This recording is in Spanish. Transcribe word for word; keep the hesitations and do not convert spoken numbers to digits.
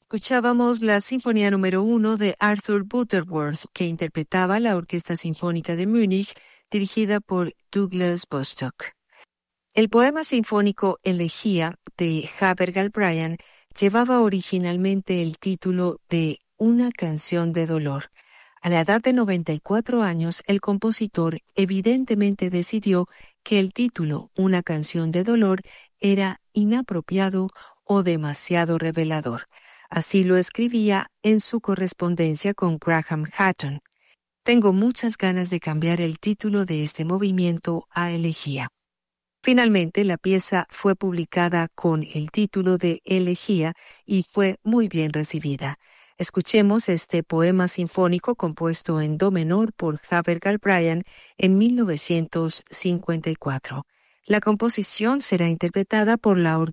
Escuchábamos la Sinfonía número uno de Arthur Butterworth, que interpretaba la Orquesta Sinfónica de Múnich, dirigida por Douglas Bostock. El poema sinfónico Elegía de Haber Galbraith llevaba originalmente el título de Una canción de dolor. A la edad de noventa y cuatro años, el compositor evidentemente decidió que el título Una canción de dolor era inapropiado o demasiado revelador. Así lo escribía en su correspondencia con Graham Hatton. Tengo muchas ganas de cambiar el título de este movimiento a Elegía. Finalmente, la pieza fue publicada con el título de Elegía y fue muy bien recibida. Escuchemos este poema sinfónico compuesto en do menor por Haber Galbraith en mil novecientos cincuenta y cuatro. La composición será interpretada por la Orquesta